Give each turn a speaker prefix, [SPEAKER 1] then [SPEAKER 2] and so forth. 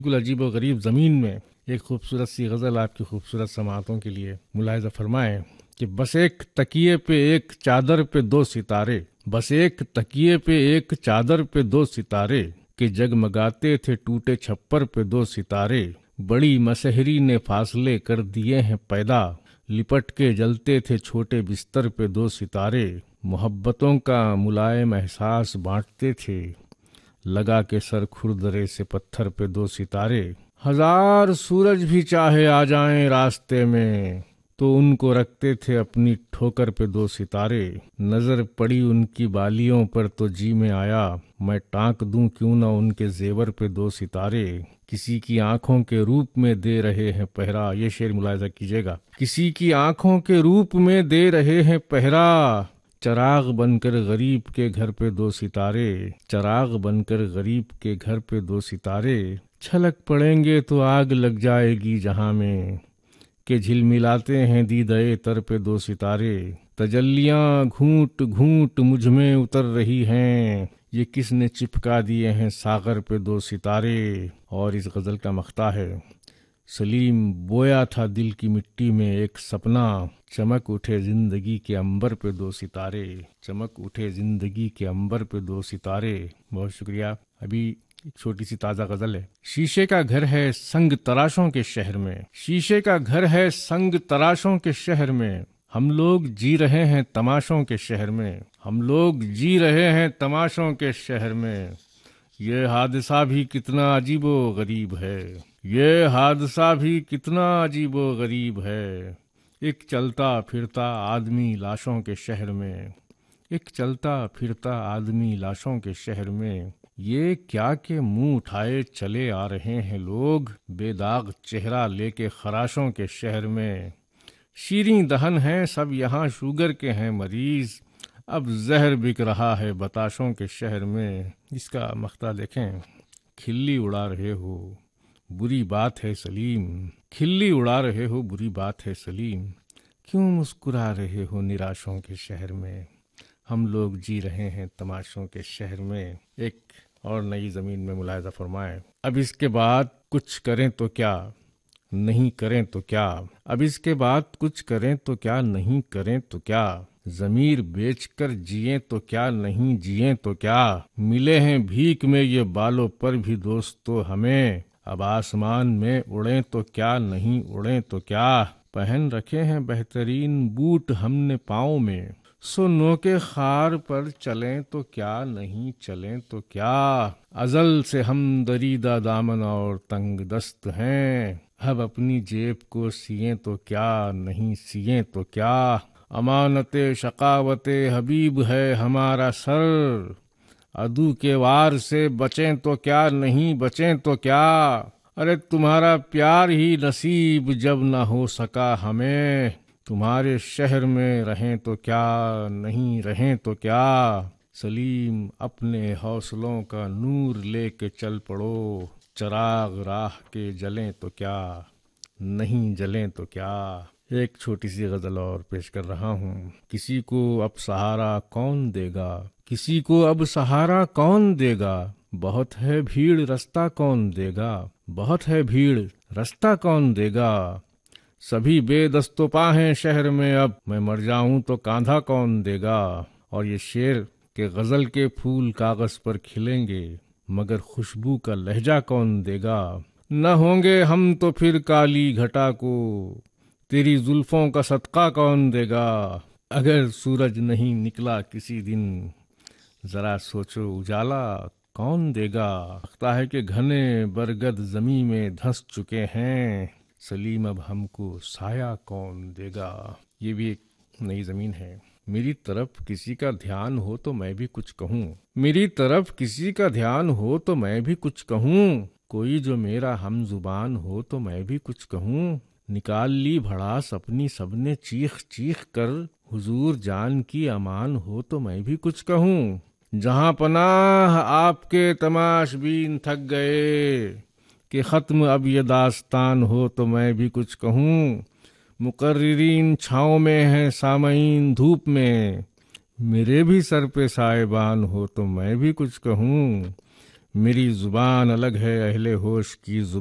[SPEAKER 1] بالکل عجیب و غریب زمین میں ایک خوبصورت سی غزل آپ کی خوبصورت سماعتوں کے لیے ملاحظہ فرمائیں کہ بس ایک تکیے پہ ایک چادر پہ دو ستارے، بس ایک تکیے پہ ایک چادر پہ دو ستارے، کہ جگمگاتے تھے ٹوٹے چھپر پہ دو ستارے، بڑی مسحری نے فاصلے کر دیے ہیں پیدا، لپٹ کے جلتے تھے چھوٹے بستر پہ دو ستارے، محبتوں کا ملائم احساس بانٹتے تھے، لگا کے سر کھردرے سے پتھر پہ دو ستارے، ہزار سورج بھی چاہے آ جائیں راستے میں تو ان کو رکھتے تھے اپنی ٹھوکر پہ دو ستارے، نظر پڑی ان کی بالیوں پر تو جی میں آیا، میں ٹانک دوں کیوں نہ ان کے زیور پہ دو ستارے، کسی کی آنکھوں کے روپ میں دے رہے ہیں پہرا، یہ شعر ملاحظہ کیجیے گا، کسی کی آنکھوں کے روپ میں دے رہے ہیں پہرا، چراغ بن کر غریب کے گھر پہ دو ستارے، چراغ بن کر غریب کے گھر پہ دو ستارے، چھلک پڑیں گے تو آگ لگ جائے گی جہاں میں، کہ جھلملاتے ہیں دیدے تر پہ دو ستارے، تجلیاں گھونٹ گھونٹ مجھ میں اتر رہی ہیں، یہ کس نے چپکا دیے ہیں ساغر پہ دو ستارے۔ اور اس غزل کا مقطع ہے، سلیم بویا تھا دل کی مٹی میں ایک سپنا، چمک اٹھے زندگی کے عنبر پہ دو ستارے، چمک اٹھے زندگی کے عنبر پہ دو ستارے۔ بہت شکریہ۔ ابھی ایک چھوٹی سی تازہ غزل ہے۔ شیشے کا گھر ہے سنگ تراشوں کے شہر میں، شیشے کا گھر ہے سنگ تراشوں کے شہر میں، ہم لوگ جی رہے ہیں تماشوں کے شہر میں، ہم لوگ جی رہے ہیں تماشوں کے شہر میں، یہ حادثہ بھی کتنا عجیب و غریب ہے، یہ حادثہ بھی کتنا عجیب و غریب ہے، ایک چلتا پھرتا آدمی لاشوں کے شہر میں، ایک چلتا پھرتا آدمی لاشوں کے شہر میں، یہ کیا کہ منہ اٹھائے چلے آ رہے ہیں لوگ، بے داغ چہرہ لے کے خراشوں کے شہر میں، شیریں دہن ہیں سب یہاں شوگر کے ہیں مریض، اب زہر بک رہا ہے بتاشوں کے شہر میں۔ اس کا مقطع دیکھیں، کھلی اڑا رہے ہو بری بات ہے سلیم، کھلی اڑا رہے ہو بری بات ہے سلیم، کیوں مسکرا رہے ہو نراشوں کے شہر میں، ہم لوگ جی رہے ہیں تماشوں کے شہر میں۔ ایک اور نئی زمین میں ملاحظہ فرمائیں، اب اس کے بعد کچھ کریں تو کیا نہیں کریں تو کیا، اب اس کے بعد کچھ کریں تو کیا نہیں کریں تو کیا، ضمیر بیچ کر جئیں تو کیا نہیں جئیں تو کیا، ملے ہیں بھیک میں یہ بالوں پر بھی دوستو ہمیں، اب آسمان میں اڑیں تو کیا نہیں اڑیں تو کیا، پہن رکھے ہیں بہترین بوٹ ہم نے پاؤں میں، سو نو کے خار پر چلیں تو کیا نہیں چلیں تو کیا، ازل سے ہم دریدہ دامن اور تنگ دست ہیں، اب اپنی جیب کو سیئیں تو کیا نہیں سیئیں تو کیا، امانت شقاوت حبیب ہے ہمارا سر، عدو کے وار سے بچیں تو کیا نہیں بچیں تو کیا، ارے تمہارا پیار ہی نصیب جب نہ ہو سکا ہمیں، تمہارے شہر میں رہیں تو کیا نہیں رہیں تو کیا، سلیم اپنے حوصلوں کا نور لے کے چل پڑو، چراغ راہ کے جلیں تو کیا نہیں جلیں تو کیا۔ ایک چھوٹی سی غزل اور پیش کر رہا ہوں، کسی کو اب سہارا کون دے گا، کسی کو اب سہارا کون دے گا، بہت ہے بھیڑ رستہ کون دے گا، بہت ہے بھیڑ رستہ کون دے گا، سبھی بے دست و پا ہیں شہر میں اب، میں مر جاؤں تو کاندھا کون دے گا۔ اور یہ شعر کہ غزل کے پھول کاغذ پر کھلیں گے مگر خوشبو کا لہجہ کون دے گا، نہ ہوں گے ہم تو پھر کالی گھٹا کو، تیری زلفوں کا صدقہ کون دے گا، اگر سورج نہیں نکلا کسی دن ذرا سوچو اجالا کون دے گا، لگتا ہے کہ گھنے برگد زمیں میں دھنس چکے ہیں، سلیم اب ہم کو سایہ کون دے گا۔ یہ بھی ایک نئی زمین ہے۔ میری طرف کسی کا دھیان ہو تو میں بھی کچھ کہوں، میری طرف کسی کا دھیان ہو تو میں بھی کچھ کہوں، کوئی جو میرا ہم زبان ہو تو میں بھی کچھ کہوں، نکال لی بھڑاس اپنی سب نے چیخ چیخ کر، حضور جان کی امان ہو تو میں بھی کچھ کہوں، جہاں پناہ آپ کے تماش بین تھک گئے، کہ ختم اب یہ داستان ہو تو میں بھی کچھ کہوں، مقررین چھاؤں میں ہیں سامعین دھوپ میں، میرے بھی سر پہ سائبان ہو تو میں بھی کچھ کہوں، میری زبان الگ ہے اہل ہوش کی